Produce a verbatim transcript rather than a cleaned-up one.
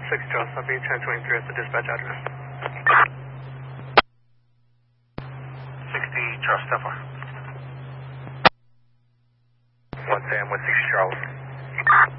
six Charles, I'll be ten twenty-three at the dispatch address. sixty Charles, ten four. one Sam with sixty Charles.